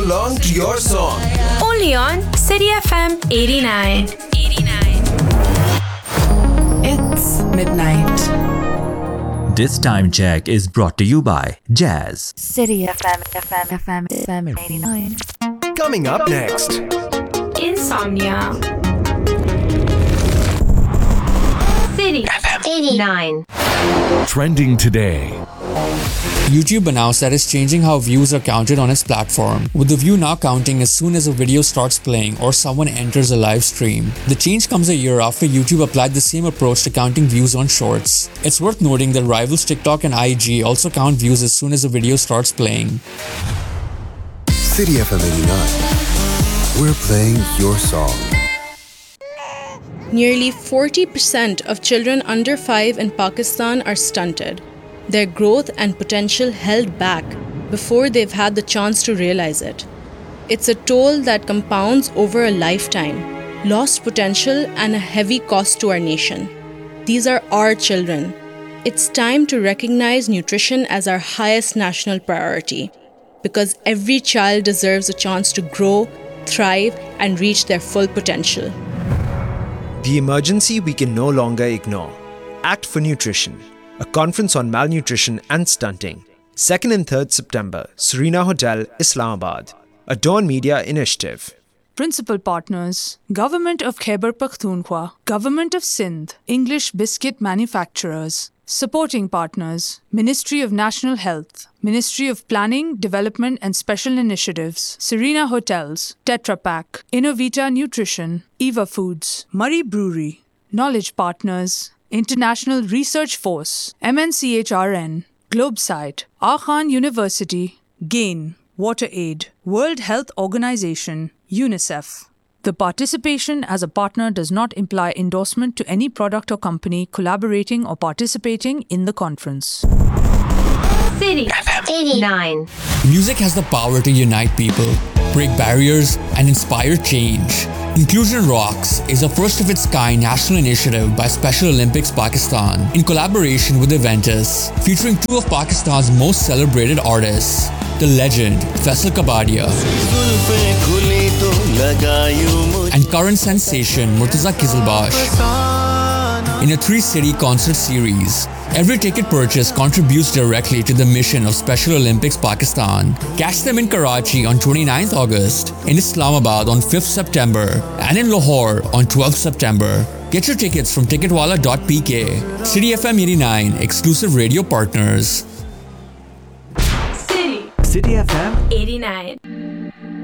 along to your song. Only on City FM 89. It's midnight. This time check is brought to you by Jazz. City FM 89. Coming up next. Insomnia. City FM 89. Trending today. YouTube announced that it's changing how views are counted on its platform, with the view now counting as soon as a video starts playing or someone enters a live stream. The change comes a year after YouTube applied the same approach to counting views on Shorts. It's worth noting that rivals TikTok and IG also count views as soon as a video starts playing. City FM 89. We're playing your song. Nearly 40% of children under 5 in Pakistan are stunted. Their growth and potential held back before they've had the chance to realize it. It's a toll that compounds over a lifetime, lost potential and a heavy cost to our nation. These are our children. It's time to recognize nutrition as our highest national priority, because every child deserves a chance to grow, thrive, and reach their full potential. The emergency we can no longer ignore. Act for Nutrition, a conference on malnutrition and stunting. 2nd and 3rd September, Serena Hotel, Islamabad. A Dawn Media initiative. Principal partners: Government of Khyber Pakhtunkhwa, Government of Sindh, English Biscuit Manufacturers. Supporting partners: Ministry of National Health, Ministry of Planning, Development and Special Initiatives, Serena Hotels, Tetra Pak, Innovita Nutrition, Eva Foods, Murray Brewery. Knowledge partners: International Research Force, MNCHRN, Globesite, Akhan University, GAIN, WaterAid, World Health Organization, UNICEF. The participation as a partner does not imply endorsement to any product or company collaborating or participating in the conference. City FM 89. Music has the power to unite people, break barriers, and inspire change. Inclusion Rocks is a first-of-its-kind national initiative by Special Olympics Pakistan in collaboration with Aventus, featuring two of Pakistan's most celebrated artists, the legend Faisal Kabadia and current sensation Murtaza Kizilbash. In a 3-city concert series, every ticket purchase contributes directly to the mission of Special Olympics Pakistan. Catch them in Karachi on 29th August, in Islamabad on 5th September, and in Lahore on 12th September. Get your tickets from ticketwala.pk. City FM 89 exclusive radio partners. City FM 89.